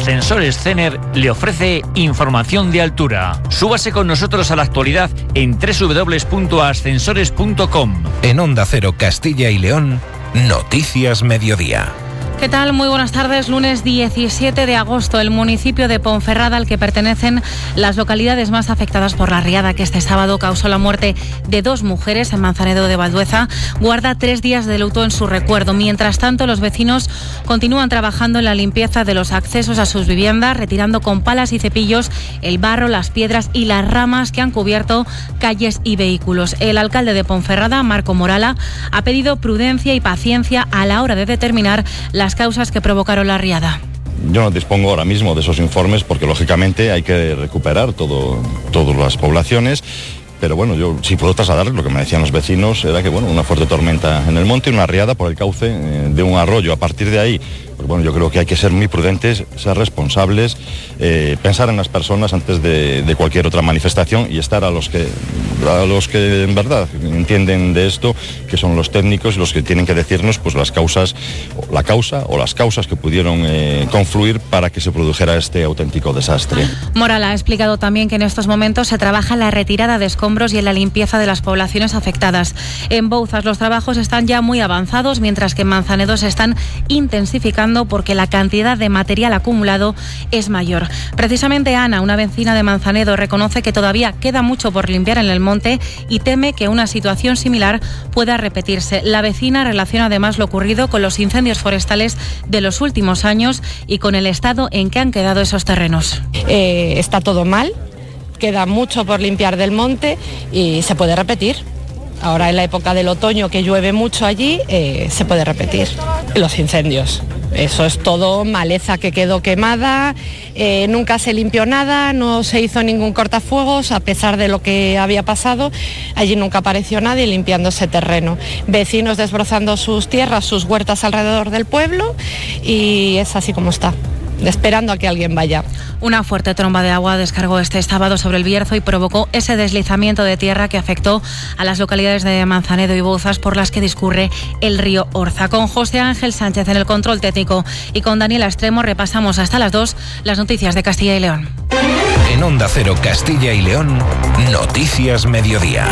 Ascensores Cener le ofrece información de altura. Súbase con nosotros a la actualidad en www.ascensores.com. En Onda Cero Castilla y León, Noticias Mediodía. ¿Qué tal? Muy buenas tardes. Lunes 17 de agosto, el municipio de Ponferrada, al que pertenecen las localidades más afectadas por la riada que este sábado causó la muerte de 2 mujeres en Manzanedo de Valdueza, guarda 3 días de luto en su recuerdo. Mientras tanto, los vecinos continúan trabajando en la limpieza de los accesos a sus viviendas, retirando con palas y cepillos el barro, las piedras y las ramas que han cubierto calles y vehículos. El alcalde de Ponferrada, Marco Morala, ha pedido prudencia y paciencia a la hora de determinar las causas que provocaron la riada. Yo no dispongo ahora mismo de esos informes porque lógicamente hay que recuperar todas las poblaciones. Pero bueno, yo sí puedo trasladar lo que me decían los vecinos, era que una fuerte tormenta en el monte y una riada por el cauce de un arroyo. A partir de ahí, pues yo creo que hay que ser muy prudentes, ser responsables, pensar en las personas antes de cualquier otra manifestación y estar a los que en verdad entienden de esto, que son los técnicos, los que tienen que decirnos pues la causa o las causas que pudieron confluir para que se produjera este auténtico desastre. Moral ha explicado también que en estos momentos se trabaja en la retirada de escombros y en la limpieza de las poblaciones afectadas. En Bouzas los trabajos están ya muy avanzados, mientras que en Manzanedo se están intensificando porque la cantidad de material acumulado es mayor. Precisamente Ana, una vecina de Manzanedo, reconoce que todavía queda mucho por limpiar en el monte y teme que una situación similar pueda repetirse. La vecina relaciona además lo ocurrido con los incendios forestales de los últimos años y con el estado en que han quedado esos terrenos. Está todo mal. Queda mucho por limpiar del monte y se puede repetir. Ahora en la época del otoño que llueve mucho allí, se puede repetir. Los incendios, eso es todo maleza que quedó quemada, nunca se limpió nada, no se hizo ningún cortafuegos a pesar de lo que había pasado. Allí nunca apareció nadie limpiando ese terreno. Vecinos desbrozando sus tierras, sus huertas alrededor del pueblo y es así como está, esperando a que alguien vaya. Una fuerte tromba de agua descargó este sábado sobre el Bierzo y provocó ese deslizamiento de tierra que afectó a las localidades de Manzanedo y Bouzas por las que discurre el río Orza. Con José Ángel Sánchez en el control técnico y con Daniela Extremo repasamos hasta las 2 las noticias de Castilla y León. En Onda Cero Castilla y León, Noticias Mediodía.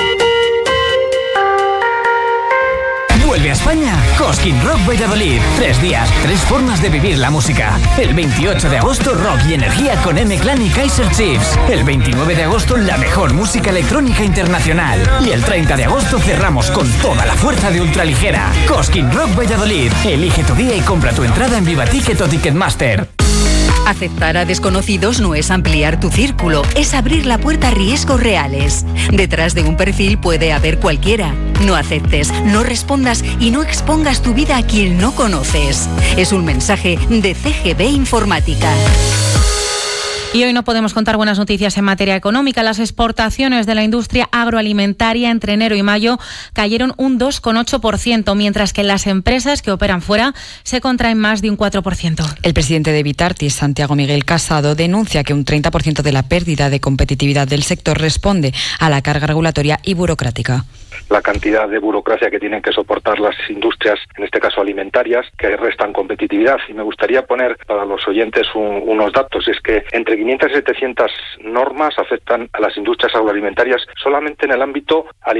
Vuelve a España Cosquín Rock Valladolid. 3 días, 3 formas de vivir la música. El 28 de agosto, rock y energía con M-Clan y Kaiser Chiefs. El 29 de agosto, la mejor música electrónica internacional. Y el 30 de agosto cerramos con toda la fuerza de ultraligera. Cosquín Rock Valladolid. Elige tu día y compra tu entrada en Vivaticket o Ticketmaster. Aceptar a desconocidos no es ampliar tu círculo, es abrir la puerta a riesgos reales. Detrás de un perfil puede haber cualquiera. No aceptes, no respondas y no expongas tu vida a quien no conoces. Es un mensaje de CGB Informática. Y hoy no podemos contar buenas noticias en materia económica. Las exportaciones de la industria agroalimentaria entre enero y mayo cayeron un 2,8%, mientras que las empresas que operan fuera se contraen más de un 4%. El presidente de Vitartis, Santiago Miguel Casado, denuncia que un 30% de la pérdida de competitividad del sector responde a la carga regulatoria y burocrática. La cantidad de burocracia que tienen que soportar las industrias, en este caso alimentarias, que restan competitividad. Y me gustaría poner para los oyentes unos datos. Es que entre 500 y 700 normas afectan a las industrias agroalimentarias solamente en el ámbito alimentario.